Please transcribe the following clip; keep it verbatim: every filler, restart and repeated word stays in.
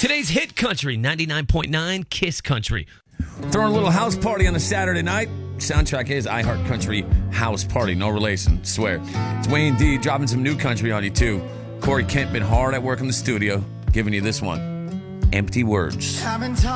Today's hit country, ninety-nine point nine Kiss Country. Throwing a little house party on a Saturday night. Soundtrack is I Heart Country House Party. No relation, swear. It's Wayne D dropping some new country on you, too. Corey Kent been hard at work in the studio, giving you this one. Empty Words.